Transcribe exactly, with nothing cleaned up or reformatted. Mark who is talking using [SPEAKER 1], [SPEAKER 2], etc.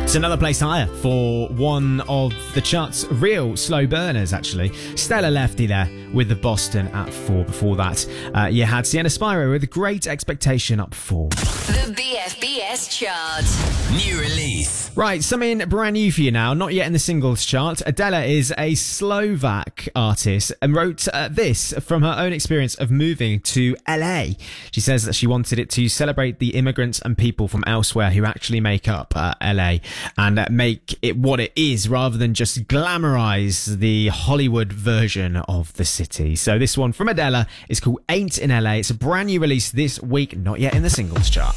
[SPEAKER 1] It's another place higher for one of the chart's real slow burners, actually. Stella Lefty there with the Boston at four. Before that, uh, you had Sienna Spyro with Great Expectation up four.
[SPEAKER 2] The B F B S chart.
[SPEAKER 3] New release.
[SPEAKER 1] Right, something brand new for you now, not yet in the singles chart. Adela is a Slovak artist and wrote uh, this from her own experience of moving to L A. She says that she wanted it to celebrate the immigrants and people from elsewhere who actually make up uh, L A and uh, make it what it is rather than just glamorize the Hollywood version of the city. So this one from Adela is called Ain't in L A. It's a brand new release this week, not yet in the singles chart.